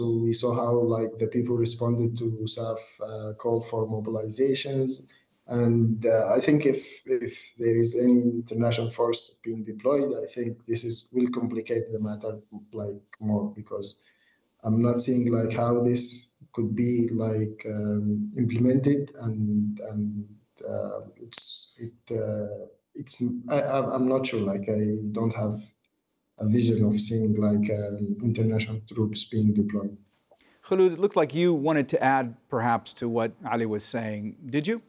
we saw how like the people responded to SAF call for mobilizations. And I think if there is any international force being deployed, I think will complicate the matter like more, because I'm not seeing like how this could be like implemented, and I'm not sure. Like I don't have a vision of seeing like international troops being deployed. Khulud, it looked like you wanted to add perhaps to what Ali was saying. Did you?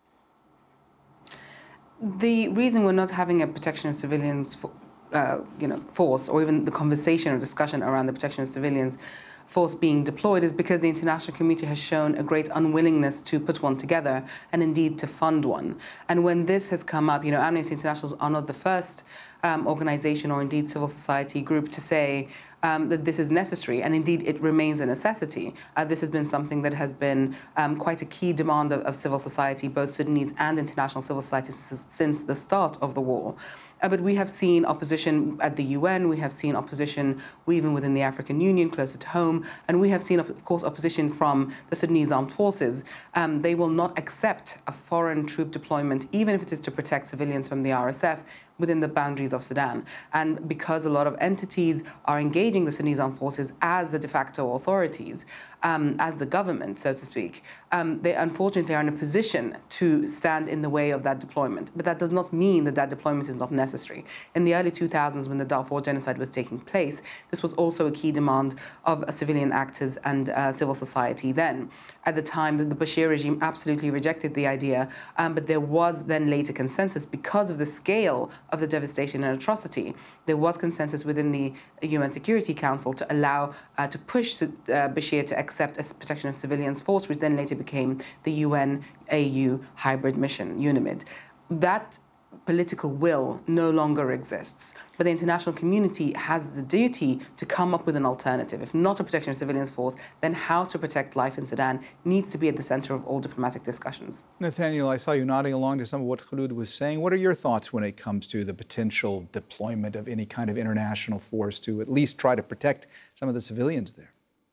The reason we're not having a protection of civilians force, or even the conversation or discussion around the protection of civilians force being deployed, is because the international community has shown a great unwillingness to put one together and indeed to fund one. And when this has come up, Amnesty International are not the first organization or indeed civil society group to say that this is necessary, and indeed it remains a necessity. This has been something that has been quite a key demand of civil society, both Sudanese and international civil society, since the start of the war. But we have seen opposition at the UN, we have seen opposition even within the African Union, closer to home, and we have seen, of course, opposition from the Sudanese armed forces. They will not accept a foreign troop deployment, even if it is to protect civilians from the RSF, within the boundaries of Sudan. And because a lot of entities are engaging the Sudanese armed forces as the de facto authorities, as the government, so to speak, they unfortunately are in a position to stand in the way of that deployment. But that does not mean that that deployment is not necessary. In the early 2000s, when the Darfur genocide was taking place, this was also a key demand of civilian actors and civil society then. At the time, the Bashir regime absolutely rejected the idea, but there was then later consensus because of the scale of the devastation and atrocity. There was consensus within the UN Security Council to allow, to push Bashir to accept a protection of civilians force, which then later became the UN-AU hybrid mission, UNAMID. That political will no longer exists, but the international community has the duty to come up with an alternative. If not a protection of civilians force, then how to protect life in Sudan needs to be at the center of all diplomatic discussions. Nathaniel, I saw you nodding along to some of what Khulud was saying. What are your thoughts when it comes to the potential deployment of any kind of international force to at least try to protect some of the civilians there?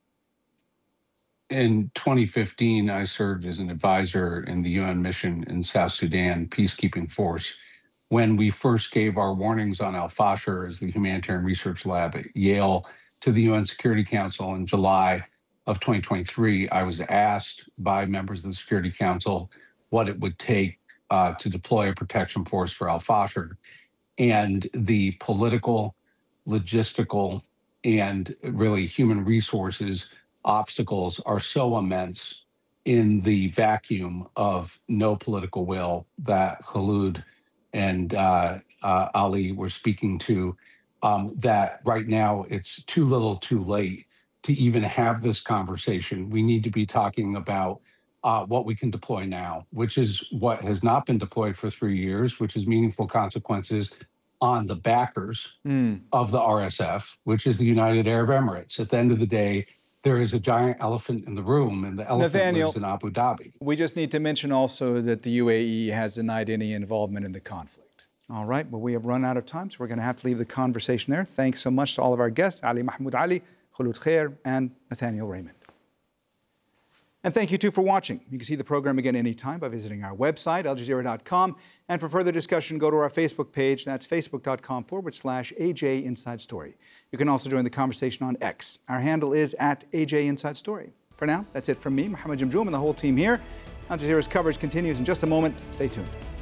In 2015, I served as an advisor in the UN mission in South Sudan, peacekeeping force. When we first gave our warnings on Al-Fasher as the humanitarian research lab at Yale to the UN Security Council in July of 2023, I was asked by members of the Security Council what it would take to deploy a protection force for Al-Fasher. And the political, logistical, and really human resources obstacles are so immense in the vacuum of no political will that Khulud and Ali were speaking to, that right now it's too little too late to even have this conversation. We need to be talking about what we can deploy now, which is what has not been deployed for 3 years, which is meaningful consequences on the backers of the RSF, which is the United Arab Emirates. At the end of the day, there is a giant elephant in the room, and the elephant Nathaniel, lives in Abu Dhabi. We just need to mention also that the UAE has denied any involvement in the conflict. All right, well, we have run out of time, so we're going to have to leave the conversation there. Thanks so much to all of our guests, Ali Mahmoud Ali, Khulud Khair, and Nathaniel Raymond. And thank you, too, for watching. You can see the program again anytime by visiting our website, aljazeera.com. And for further discussion, go to our Facebook page. That's facebook.com/AJ Inside Story. You can also join the conversation on X. Our handle is @AJ Inside Story. For now, that's it from me, Mohammed Jamjoom, and the whole team here. Al Jazeera's coverage continues in just a moment. Stay tuned.